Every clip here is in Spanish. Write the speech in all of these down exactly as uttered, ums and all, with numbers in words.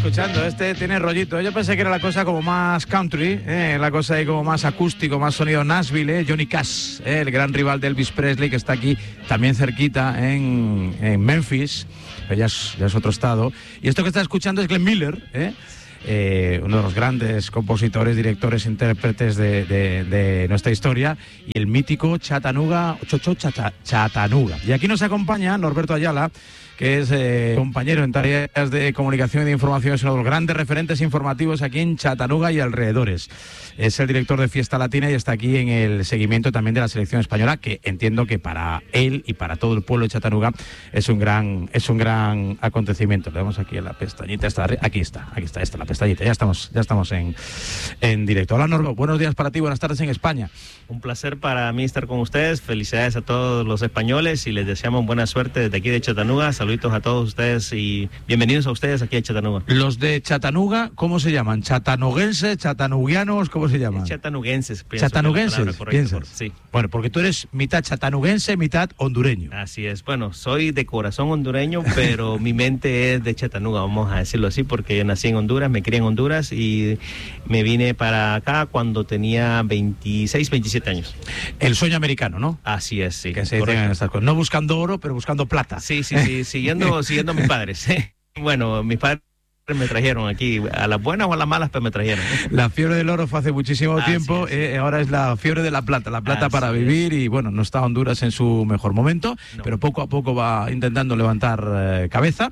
escuchando, este tiene rollito. Yo pensé que era la cosa como más country, ¿eh? La cosa ahí como más acústico, más sonido Nashville, ¿eh? Johnny Cash, ¿eh? El gran rival de Elvis Presley, que está aquí también cerquita en, en Memphis, pero ya es, ya es otro estado. Y esto que está escuchando es Glenn Miller, ¿eh? Eh, uno de los grandes compositores, directores, intérpretes de, de, de nuestra historia, y el mítico Chattanooga, Chocho Chata, Chattanooga. Y aquí nos acompaña Norberto Ayala, que es eh, compañero en tareas de comunicación y de información, es uno de los grandes referentes informativos aquí en Chattanooga y alrededores. Es el director de Fiesta Latina y está aquí en el seguimiento también de la selección española, que entiendo que para él y para todo el pueblo de Chattanooga es un gran es un gran acontecimiento. Le damos aquí en la pestañita, está, aquí está, aquí está, esta la pestañita, ya estamos, ya estamos en, en directo. Hola Norberto, buenos días para ti, buenas tardes en España. Un placer para mí estar con ustedes, felicidades a todos los españoles y les deseamos buena suerte desde aquí de Chattanooga. Saluditos a todos ustedes y bienvenidos a ustedes aquí en Chattanooga. Los de Chattanooga, ¿cómo se llaman? ¿Chattanooguenses, chattanoogianos, cómo se llaman? Chattanooguenses. Chattanooguenses, piensas. Por, sí. Bueno, porque tú eres mitad chattanooguense, mitad hondureño. Así es. Bueno, soy de corazón hondureño, pero mi mente es de Chattanooga, vamos a decirlo así, porque yo nací en Honduras, me crié en Honduras y me vine para acá cuando tenía veintiséis, veintisiete años. El sueño americano, ¿no? Así es, sí. Que se dicen estas cosas. No buscando oro, pero buscando plata. Sí, sí, sí, siguiendo, siguiendo a mis padres. Bueno, mis padres me trajeron aquí, a las buenas o a las malas, pero me trajeron. La fiebre del oro fue hace muchísimo Así tiempo, eh, ahora es la fiebre de la plata, la plata Así para vivir, y bueno, no está Honduras en su mejor momento, no. pero poco a poco va intentando levantar eh, cabeza,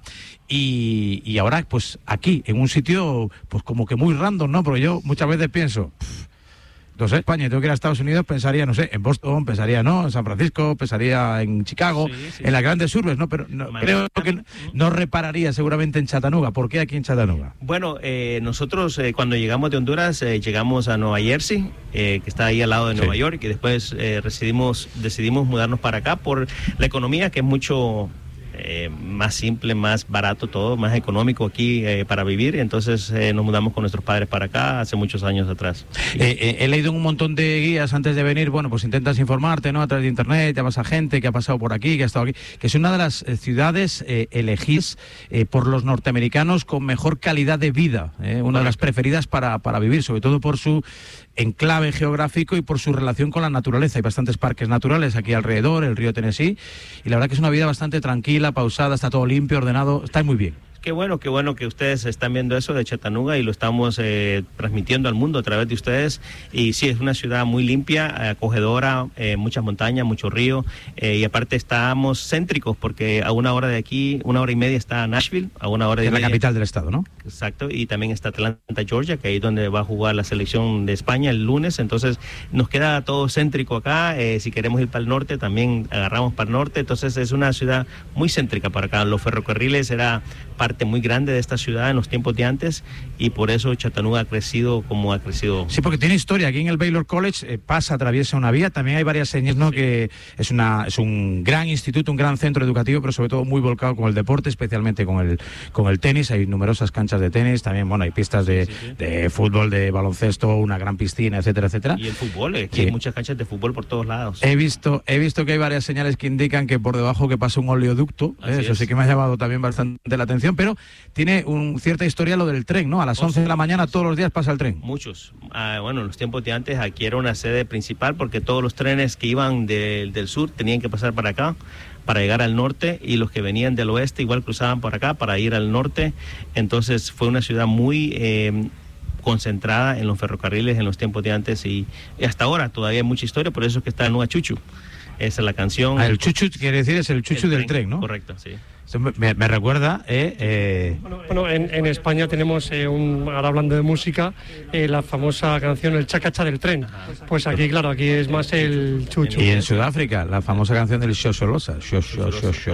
y, y ahora pues aquí, en un sitio pues como que muy random, ¿no? Porque yo muchas veces pienso... Pff, Entonces, España, tengo que ir a Estados Unidos, pensaría, no sé, en Boston, pensaría, ¿no? En San Francisco, pensaría en Chicago, sí, sí, en las grandes urbes, ¿no? Pero no, creo que no, no repararía seguramente en Chattanooga. ¿Por qué aquí en Chattanooga? Bueno, eh, nosotros eh, cuando llegamos de Honduras, eh, llegamos a Nueva Jersey, eh, que está ahí al lado de Nueva sí. York, y después eh, decidimos, decidimos mudarnos para acá por la economía, que es mucho... Eh, más simple, más barato todo, más económico aquí eh, para vivir. Entonces eh, nos mudamos con nuestros padres para acá hace muchos años atrás. Eh, eh, he leído un montón de guías antes de venir. Bueno, pues intentas informarte, ¿no? A través de internet, llamas a gente que ha pasado por aquí, que ha estado aquí, que es una de las eh, ciudades eh, elegidas eh, por los norteamericanos con mejor calidad de vida, eh, una de las preferidas para, para vivir, sobre todo por su enclave geográfico y por su relación con la naturaleza. Hay bastantes parques naturales aquí alrededor, el río Tennessee, y la verdad que es una vida bastante tranquila, pausada, está todo limpio, ordenado, está muy bien. Qué bueno, qué bueno que ustedes están viendo eso de Chattanooga y lo estamos eh, transmitiendo al mundo a través de ustedes. Y sí, es una ciudad muy limpia, acogedora, eh, muchas montañas, mucho río, eh, y aparte estamos céntricos porque a una hora de aquí, una hora y media está Nashville, a una hora y media. Es la capital del estado, ¿no? Exacto, y también está Atlanta, Georgia, que ahí es donde va a jugar la selección de España el lunes. Entonces nos queda todo céntrico acá. Eh, si queremos ir para el norte, también agarramos para el norte. Entonces es una ciudad muy céntrica para acá. Los ferrocarriles era parte muy grande de esta ciudad en los tiempos de antes, y por eso Chattanooga ha crecido como ha crecido. Sí, porque tiene historia. Aquí en el Baylor College eh, pasa, atraviesa una vía. También hay varias señas, ¿no? Sí. Que es una es un gran instituto, un gran centro educativo, pero sobre todo muy volcado con el deporte, especialmente con el con el tenis. Hay numerosas canchas de tenis, también, bueno, hay pistas de, sí, sí. de fútbol, de baloncesto, una gran piscina, etcétera, etcétera. Y el fútbol, eh, que sí. hay muchas canchas de fútbol por todos lados. He visto he visto que hay varias señales que indican que por debajo que pasa un oleoducto, eh, eso es. sí que me ha llamado también bastante la atención, pero tiene un, cierta historia lo del tren, ¿no? A las once de la mañana todos los días pasa el tren. Muchos. Ah, bueno, en los tiempos de antes aquí era una sede principal porque todos los trenes que iban de, del sur tenían que pasar para acá para llegar al norte, y los que venían del oeste igual cruzaban por acá para ir al norte. Entonces fue una ciudad muy... Eh, concentrada en los ferrocarriles en los tiempos de antes, y, y hasta ahora todavía hay mucha historia, por eso es que está el Nueva Chuchu. Esa es la canción. Ah, el chuchu quiere decir es el chuchu el del tren, tren, ¿no? Correcto, sí. Me, me recuerda, eh, eh... Bueno, bueno en, en España tenemos, eh, un, ahora hablando de música, eh, la famosa canción El Chacacha del tren. Pues aquí, claro, aquí es más el chuchu. Y en Sudáfrica, la famosa canción del Xoxolosa. Xoxolosa.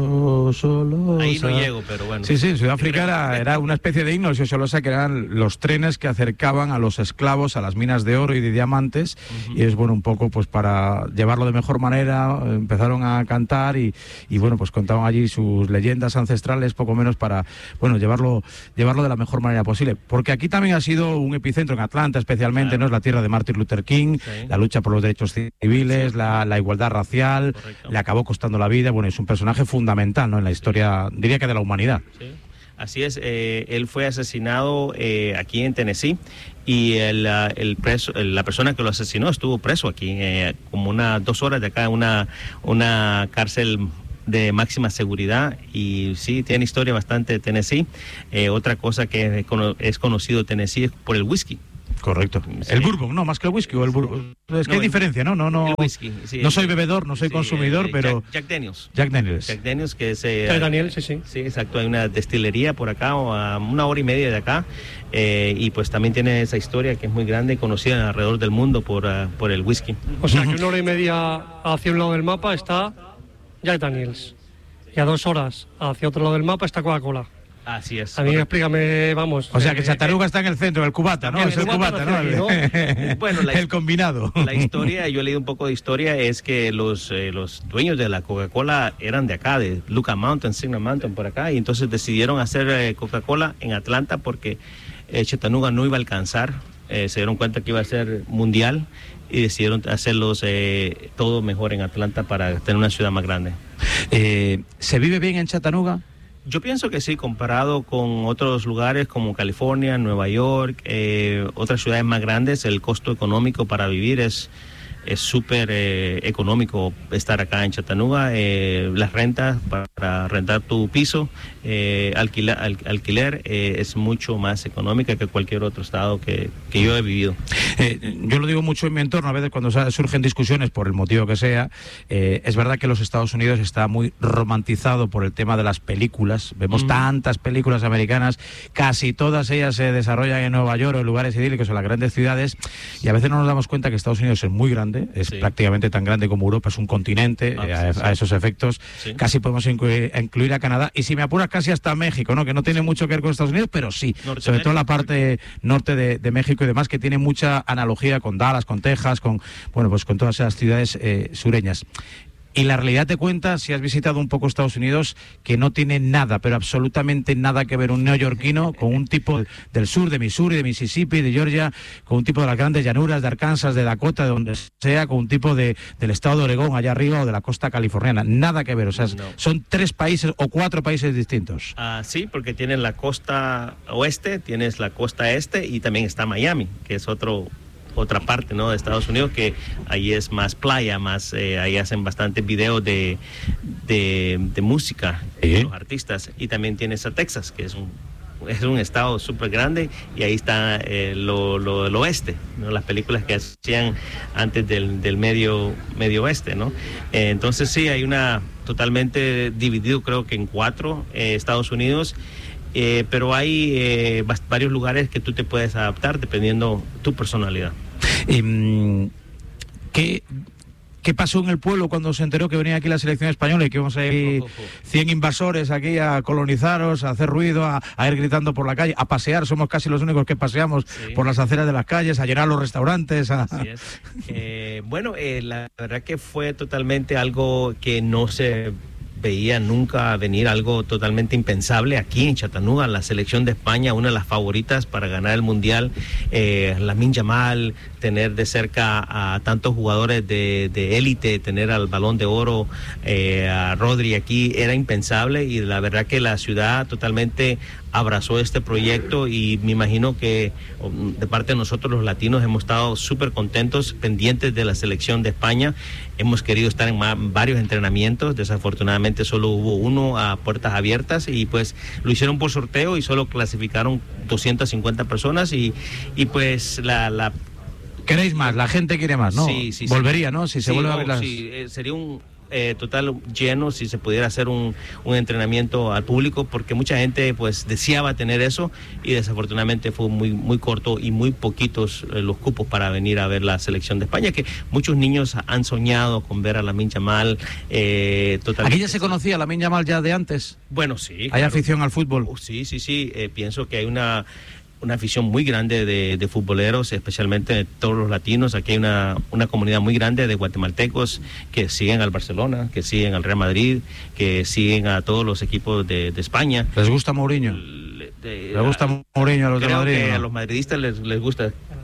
Ahí no llego, pero bueno. Sí, sí, en Sudáfrica era, era una especie de himno, el Xoxolosa, que eran los trenes que acercaban a los esclavos a las minas de oro y de diamantes, uh-huh. y es bueno un poco pues para llevarlo de mejor manera, empezaron a cantar y, y bueno, pues contaban allí su leyendas ancestrales, poco menos para, bueno, llevarlo llevarlo de la mejor manera posible, porque aquí también ha sido un epicentro, en Atlanta especialmente, claro. ¿no? Es la tierra de Martin Luther King, sí. la lucha por los derechos civiles, sí. la, la igualdad racial. Correcto. Le acabó costando la vida, bueno, es un personaje fundamental, ¿no? En la historia, diría que de la humanidad. Sí. Así es, eh, él fue asesinado eh, aquí en Tennessee y el, uh, el preso, el, la persona que lo asesinó estuvo preso aquí eh, como unas dos horas de acá en una, una cárcel de máxima seguridad, y sí, tiene historia bastante de Tennessee. Eh, otra cosa que es conocido Tennessee es por el whisky. Correcto. Sí. El bourbon, no, más que el whisky o el bourbon. Es que no, hay diferencia, ¿no? No, no. El whisky, sí, no soy el, bebedor, no soy sí, consumidor, eh, pero Jack, Jack Daniels. Jack Daniels. Jack Daniels, que es eh, Jack Daniels, sí, sí. Sí, exacto. Hay una destilería por acá, o a una hora y media de acá, eh, y pues también tiene esa historia que es muy grande y conocida alrededor del mundo por, uh, por el whisky. O sea que una hora y media hacia un lado del mapa está Jack Daniels y a dos horas hacia otro lado del mapa está Coca-Cola. Así es. A mí explícame, vamos. O sea que eh, Chattanooga eh, está en el centro, el cubata, ¿no? El es el cubata, ¿no? Aquí, ¿no? Bueno, la, el combinado. La historia, yo he leído un poco de historia, es que los, eh, los dueños de la Coca-Cola eran de acá, de Lookout Mountain, Signal Mountain, por acá, y entonces decidieron hacer eh, Coca-Cola en Atlanta porque eh, Chattanooga no iba a alcanzar, eh, se dieron cuenta que iba a ser mundial y decidieron hacerlos eh, todo mejor en Atlanta para tener una ciudad más grande. Eh, ¿Se vive bien en Chattanooga? Yo pienso que sí, comparado con otros lugares como California, Nueva York, eh, otras ciudades más grandes, el costo económico para vivir es es súper eh, económico estar acá en Chattanooga. Eh, las rentas para rentar tu piso, eh, alquiler, al, alquiler eh, es mucho más económica que cualquier otro estado que, que yo he vivido. Eh, yo lo digo mucho en mi entorno, a veces cuando surgen discusiones por el motivo que sea, eh, es verdad que los Estados Unidos está muy romantizado por el tema de las películas. Vemos mm. tantas películas americanas, casi todas ellas se desarrollan en Nueva York o en lugares idílicos, en las grandes ciudades, y a veces no nos damos cuenta que Estados Unidos es muy grande, es sí. prácticamente tan grande como Europa, es un continente, ah, eh, sí, a, a esos efectos, sí. casi podemos incluir, incluir a Canadá, y si me apuras casi hasta México, ¿no? Que no tiene mucho que ver con Estados Unidos, pero sí, sobre todo la parte norte de, de México y demás, que tiene mucha analogía con Dallas, con Texas, con, bueno, pues con todas esas ciudades eh, sureñas. Y la realidad te cuenta, si has visitado un poco Estados Unidos, que no tiene nada, pero absolutamente nada que ver un neoyorquino con un tipo del sur, de Missouri, de Mississippi, de Georgia, con un tipo de las grandes llanuras, de Arkansas, de Dakota, de donde sea, con un tipo de, del estado de Oregón, allá arriba, o de la costa californiana. Nada que ver, o sea, no. son tres países o cuatro países distintos. Ah, sí, porque tienen la costa oeste, tienes la costa este y también está Miami, que es otro... otra parte, ¿no?, de Estados Unidos, que ahí es más playa, más eh, ahí hacen bastantes videos de, de, de música, ¿eh? Los artistas, y también tienes a Texas, que es un es un estado súper grande, y ahí está eh, lo, lo, el oeste, ¿no?, las películas que hacían antes del, del medio, medio oeste, ¿no? Eh, entonces sí, hay una totalmente dividido, creo que en cuatro eh, Estados Unidos. Eh, pero hay eh, varios lugares que tú te puedes adaptar dependiendo tu personalidad. Eh, ¿qué, ¿Qué pasó en el pueblo cuando se enteró que venía aquí la selección española y que íbamos a ir cien invasores aquí a colonizaros, a hacer ruido, a, a ir gritando por la calle, a pasear? Somos casi los únicos que paseamos sí. por las aceras de las calles, a llenar los restaurantes. A... Así es. Eh, bueno, eh, la verdad que fue totalmente algo que no se veía nunca venir, algo totalmente impensable aquí en Chattanooga. La selección de España, una de las favoritas para ganar el mundial, eh, Lamine Yamal, tener de cerca a tantos jugadores de, de élite, tener al Balón de Oro, eh, a Rodri aquí, era impensable, y la verdad que la ciudad totalmente abrazó este proyecto, y me imagino que de parte de nosotros los latinos hemos estado súper contentos, pendientes de la selección de España. Hemos querido estar en más, varios entrenamientos, desafortunadamente solo hubo uno a puertas abiertas, y pues lo hicieron por sorteo y solo clasificaron doscientas cincuenta personas, y, y pues la... la ¿Queréis más? La gente quiere más, ¿no? Sí, sí. Volvería, sí. ¿no? Si sí, se vuelve no, a ver las... Sí, eh, sería un... Eh, total lleno si se pudiera hacer un, un entrenamiento al público, porque mucha gente pues deseaba tener eso, y desafortunadamente fue muy muy corto y muy poquitos eh, los cupos para venir a ver la selección de España, que muchos niños han soñado con ver a Lamine Yamal. Eh, ¿Aquí ya se conocía a Lamine Yamal ya de antes? Bueno, sí. ¿Hay claro. afición al fútbol? Uh, sí, sí, sí. Eh, pienso que hay una... una afición muy grande de, de futboleros, especialmente de todos los latinos. Aquí hay una, una comunidad muy grande de guatemaltecos que siguen al Barcelona, que siguen al Real Madrid, que siguen a todos los equipos de, de España. ¿Les gusta Mourinho? Le, de, ¿Les gusta Mourinho a los de Madrid? Creo que ¿no? a los madridistas les, les gusta.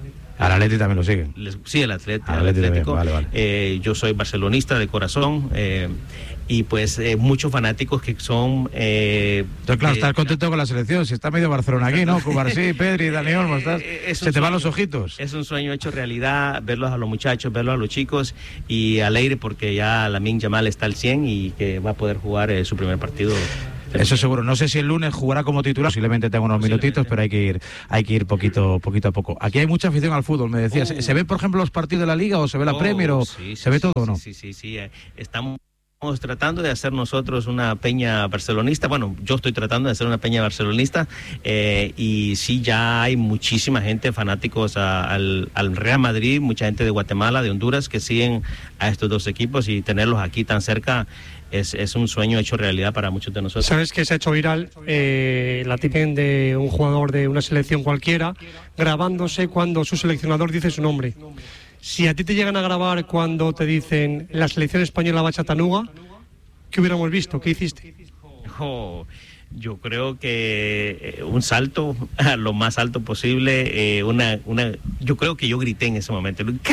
Al Atleti también lo siguen. Les, sí, el Atleti, al Atleti Atlético. Vale, vale. Eh, yo soy barcelonista de corazón. Eh, y pues eh, muchos fanáticos que son... Eh, Entonces, claro, eh, estás contento con la selección, si está medio Barcelona aquí, ¿no? Cubarsí, Pedri, Dani Olmo, estás... Eh, se te van los ojitos. Es un sueño hecho realidad, verlos a los muchachos, verlos a los chicos, y alegre porque ya Lamine Yamal está al cien y que va a poder jugar eh, su primer partido. Eso seguro. No sé si el lunes jugará como titular, posiblemente tenga unos minutitos, pero hay que ir hay que ir poquito poquito a poco. Aquí hay mucha afición al fútbol, me decías. Uh. ¿Se ven, por ejemplo, los partidos de la Liga o se ve la oh, Premier o sí, se sí, ve sí, todo o no? Sí, sí, sí. Eh, estamos tratando de hacer nosotros una peña barcelonista. Bueno, yo estoy tratando de hacer una peña barcelonista eh, y sí, ya hay muchísima gente, fanáticos a, al, al Real Madrid, mucha gente de Guatemala, de Honduras, que siguen a estos dos equipos, y tenerlos aquí tan cerca es, es un sueño hecho realidad para muchos de nosotros. ¿Sabes que se ha hecho viral eh, la tienen de un jugador de una selección cualquiera grabándose cuando su seleccionador dice su nombre? Si a ti te llegan a grabar cuando te dicen la selección española va a Chattanooga, ¿qué hubiéramos visto? ¿Qué hiciste? Oh, yo creo que un salto a lo más alto posible, eh, una, una, yo creo que yo grité en ese momento. ¿Qué?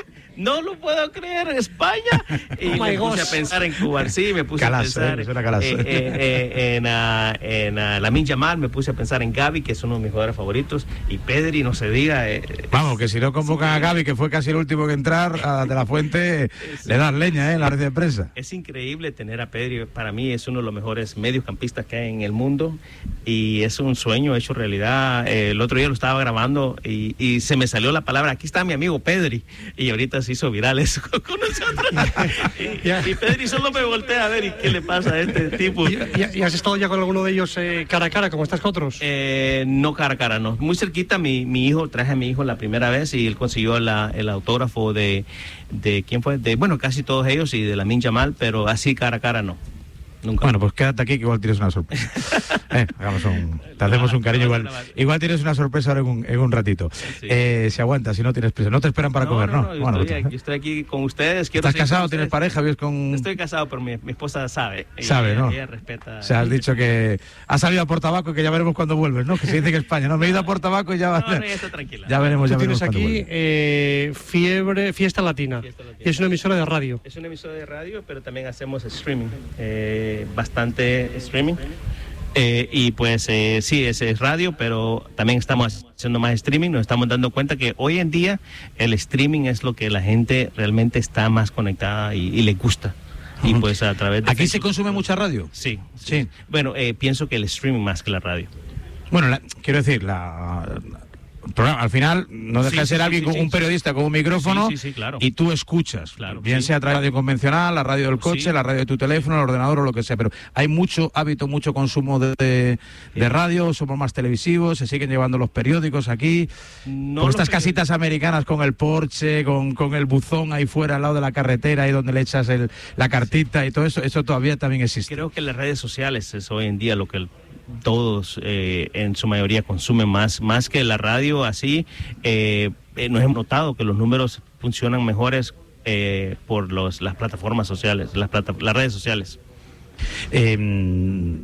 No lo puedo creer, España. Y oh me puse gosh. a pensar en Cuba, sí, me puse calazo, a pensar eh, eh, eh, en, uh, en uh, Lamine Yamal, me puse a pensar en Gavi, que es uno de mis jugadores favoritos, y Pedri, no se diga. Eh, Vamos, que si no convocan sí, a Gavi, que fue casi el último que entrar, a De La Fuente, sí, le das leña eh, en la red de prensa. Es increíble tener a Pedri, para mí es uno de los mejores mediocampistas que hay en el mundo, y es un sueño hecho realidad. Eh, el otro día lo estaba grabando y, y se me salió la palabra, aquí está mi amigo Pedri, y ahorita se hizo viral eso con nosotros. y, y Pedri solo me voltea a ver y qué le pasa a este tipo. ¿Y, y, y has estado ya con alguno de ellos eh, cara a cara, como estás con otros? Eh, no cara a cara, no. Muy cerquita, mi, mi hijo, traje a mi hijo la primera vez y él consiguió la, el autógrafo de, de, ¿quién fue? De, bueno, casi todos ellos y de Lamine Yamal, pero así cara a cara no. Nunca. Bueno, pues quédate aquí que igual tienes una sorpresa. eh, hagamos un, te hacemos un cariño igual. Igual tienes una sorpresa ahora en un, en un ratito. Sí. Eh, si aguantas, si no tienes prisa. No te esperan para no, comer, ¿no? no, no yo, bueno, estoy, aquí, yo estoy aquí con ustedes. Quiero ¿Estás casado? ¿Tienes pareja? ¿Vives con...? Estoy casado, pero mi, mi esposa sabe. Sabe, ella, ¿no? Ella respeta. O sea, has dicho que has salido a por tabaco y que ya veremos cuando vuelves, ¿no? Que se dice que España, ¿no? Me he ido a por tabaco y ya va. No, no, ya está tranquila. Ya veremos, ya Tú veremos. Tienes aquí eh, fiebre, fiesta latina. fiesta latina. Y es una emisora de radio. Es una emisora de radio, pero también hacemos streaming. Eh, bastante streaming eh, y pues eh, sí, es, es radio, pero también estamos haciendo más streaming. Nos estamos dando cuenta que hoy en día el streaming es lo que la gente realmente está más conectada y, y le gusta. Y uh-huh. pues a través de ¿Aquí Facebook, se consume mucha radio? Sí, sí. sí. Bueno, eh, pienso que el streaming más que la radio. Bueno, la, quiero decir, la... programa, al final no deja sí, de ser sí, alguien, sí, con sí, un periodista con un micrófono sí, sí, sí, claro. y tú escuchas, claro, bien sí. sea a través de radio convencional, la radio del coche, sí. la radio de tu teléfono, el ordenador o lo que sea, pero hay mucho hábito, mucho consumo de, de, sí. de radio, somos más televisivos, se siguen llevando los periódicos aquí, no con estas casitas americanas con el Porsche, con, con el buzón ahí fuera al lado de la carretera, ahí donde le echas el, la cartita y todo eso, eso todavía también existe. Creo que las redes sociales es hoy en día lo que el todos eh, en su mayoría consumen más más que la radio así. Eh, eh, nos hemos notado que los números funcionan mejores eh, por los, las plataformas sociales, las, plata, las redes sociales. Eh,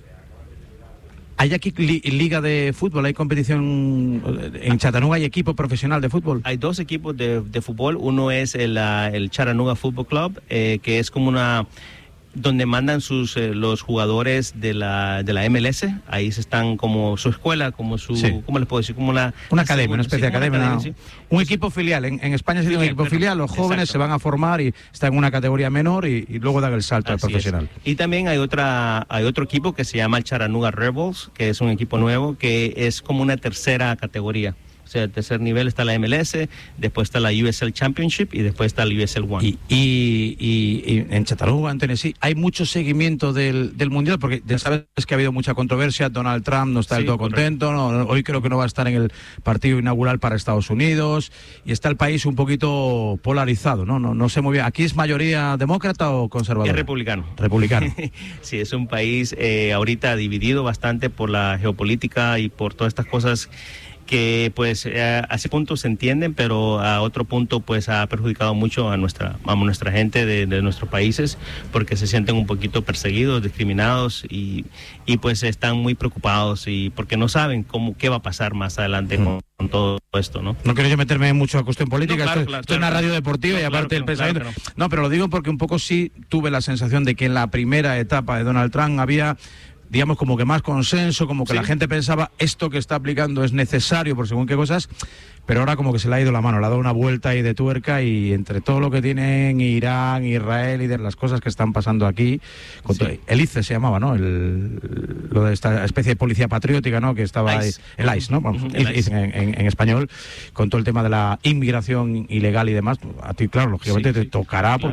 ¿Hay aquí li, liga de fútbol? ¿Hay competición en Chattanooga? ¿Hay equipo profesional de fútbol? Hay dos equipos de, de fútbol. Uno es el, el Chattanooga Football Club, eh, que es como una... donde mandan sus eh, los jugadores de la de la M L S, ahí se están como su escuela, como su, sí. ¿cómo les puedo decir? Como la, una academia, segunda, una especie sí, de academia, una, sí. un sí. equipo filial. En, en España sería un equipo pero, filial, los jóvenes exacto. se van a formar y están en una categoría menor y, y luego dan el salto al profesional. Es. Y también hay otra hay otro equipo que se llama el Chattanooga Rebels, que es un equipo nuevo, que es como una tercera categoría. O sea, el tercer nivel está la M L S, después está la U S L Championship y después está la U S L One. Y, y, y, y en Chattanooga, en Tennessee, hay mucho seguimiento del, del Mundial, porque ya sabes que ha habido mucha controversia, Donald Trump no está sí, del todo correcto. contento, no, hoy creo que no va a estar en el partido inaugural para Estados Unidos, y está el país un poquito polarizado, ¿no? No, no sé muy bien, ¿aquí es mayoría demócrata o conservador? Es republicano. Republicano. Sí, es un país eh, ahorita dividido bastante por la geopolítica y por todas estas cosas. que pues eh, a ese punto se entienden, pero a otro punto pues ha perjudicado mucho a nuestra a nuestra gente de, de nuestros países, porque se sienten un poquito perseguidos, discriminados y, y pues están muy preocupados y porque no saben cómo qué va a pasar más adelante mm. con, con todo esto, ¿no? No quiero yo meterme mucho a cuestión política, no, claro, esto, claro, esto claro, es una radio deportiva no, y aparte claro, el pensamiento. Claro, claro. No, pero lo digo porque un poco sí tuve la sensación de que en la primera etapa de Donald Trump había, digamos, como que más consenso, como que sí. la gente pensaba esto que está aplicando es necesario por según qué cosas, pero ahora como que se le ha ido la mano, le ha dado una vuelta ahí de tuerca y entre todo lo que tienen Irán, Israel y de las cosas que están pasando aquí, con sí. todo, el I C E se llamaba, ¿no? El, lo de esta especie de policía patriótica, ¿no? Que estaba ICE. Ahí, el ICE, ¿no? Bueno, el ICE. En, en, en español, con todo el tema de la inmigración ilegal y demás, a ti, claro, lógicamente sí, te sí. tocará porque